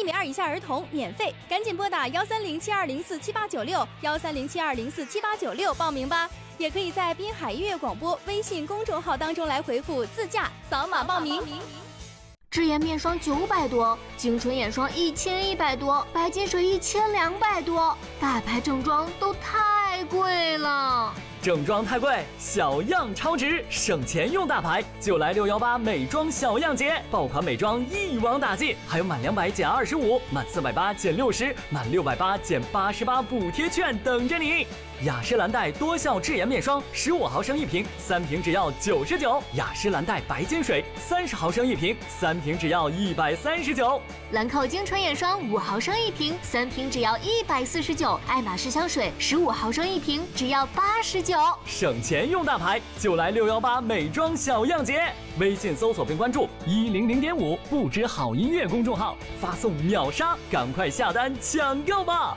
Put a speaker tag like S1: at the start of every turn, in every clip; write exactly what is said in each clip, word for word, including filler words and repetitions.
S1: 一米二以下儿童免费，赶紧拨打幺三零七二零四七八九六幺三零七二零四七八九六报名吧。也可以在滨海音乐广播微信公众号当中来回复自驾扫码报名。
S2: 智颜面霜九百多，精纯眼霜一千一百多，白金水一千两百多，大牌正装都太贵了。
S3: 正装太贵，小样超值，省钱用大牌，就来六幺八美妆小样节，爆款美妆一网打尽，还有满两百减二十五，满四百八减六十，满六百八减八十八补贴券等着你。雅诗兰黛多效智颜面霜十五毫升一瓶，三瓶只要九十九；雅诗兰黛白金水三十毫升一瓶，三瓶只要一百三十九；
S2: 兰蔻精纯眼霜五毫升一瓶，三瓶只要一百四十九；爱马仕香水十五毫升一瓶，只要八十九。
S3: 省钱用大牌，就来六幺八美妆小样节。微信搜索并关注一零零点五不止好音乐公众号，发送秒杀，赶快下单抢购吧。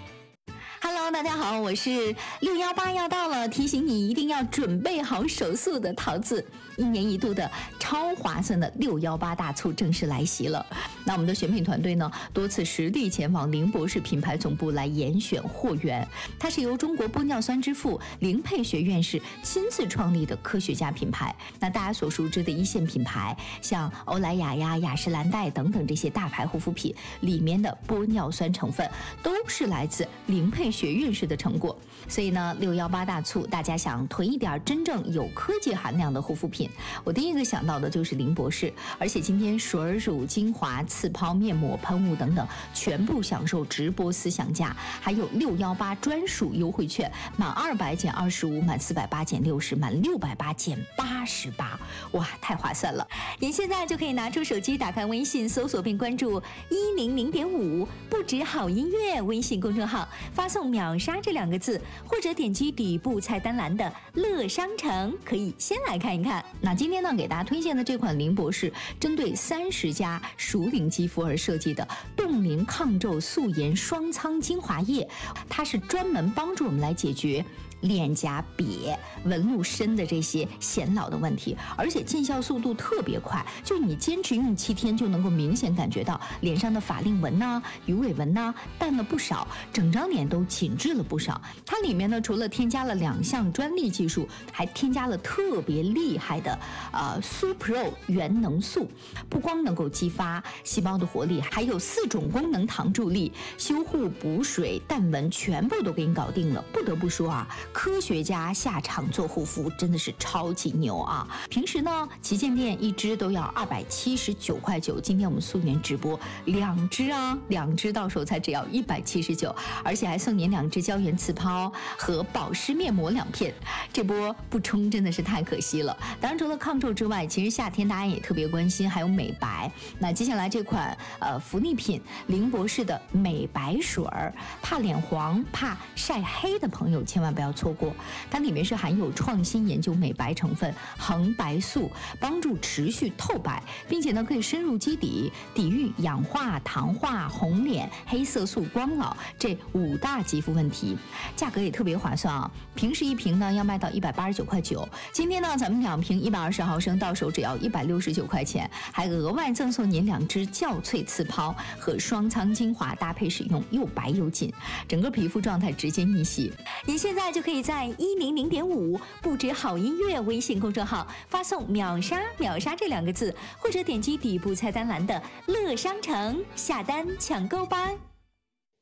S4: Hello， 大家好，我是六幺八要到了，提醒你一定要准备好手速的桃子。一年一度的超划算的六幺八大促正式来袭了。那我们的选品团队呢，多次实地前往林博士品牌总部来严选货源。它是由中国玻尿酸之父林佩学院士亲自创立的科学家品牌。那大家所熟知的一线品牌，像欧莱雅呀、雅诗兰黛等等这些大牌护肤品里面的玻尿酸成分，都是来自林佩学院士的成果。所以呢，六幺八大促，大家想囤一点真正有科技含量的护肤品，我第一个想到的就是林博士。而且今天水乳精华、次抛面膜、喷雾等等，全部享受直播思想价，还有六幺八专属优惠券，满二百减二十五，满四百八减六十，满六百八减八十八，哇，太划算了！您现在就可以拿出手机，打开微信，搜索并关注一零零点五不止好音乐微信公众号，发送秒杀这两个字，或者点击底部菜单栏的乐商城，可以先来看一看。那今天呢，给大家推荐的这款林博士针对三十加熟龄肌肤而设计的冻龄抗皱素颜双苍精华液，它是专门帮助我们来解决脸颊瘪、纹路深的这些显老的问题，而且见效速度特别快，就你坚持用七天就能够明显感觉到脸上的法令纹呐、啊、鱼尾纹呐、啊、淡了不少，整张脸都紧致了不少。它里面呢，除了添加了两项专利技术，还添加了特别厉害的呃 Supro 原能素，不光能够激发细胞的活力，还有四种功能糖助力，修护、补水、淡纹全部都给你搞定了。不得不说啊，科学家下场做护肤真的是超级牛啊！平时呢，旗舰店一支都要二百七十九块九，今天我们素颜直播两支啊，两支到手才只要一百七十九，而且还送您两支胶原刺抛和保湿面膜两片，这波不冲真的是太可惜了。当然，除了抗皱之外，其实夏天大家也特别关心，还有美白。那接下来这款呃福利品林博士的美白水儿，怕脸黄、怕晒黑的朋友千万不要错过，它里面是含有创新研究美白成分恒白素，帮助持续透白，并且呢可以深入肌底，抵御氧化、糖化、红脸、黑色素光老这五大肌肤问题，价格也特别划算啊！平时一瓶呢要卖到一百八十九块九，今天呢咱们两瓶一百二十毫升到手只要一百六十九块钱，还额外赠送您两支酵萃刺抛和双苍精华，搭配使用又白又紧，整个皮肤状态直接逆袭。您现在就可以在一零零点五不止好音乐微信公众号发送秒杀秒杀这两个字，或者点击底部菜单栏的乐商城下单抢购吧。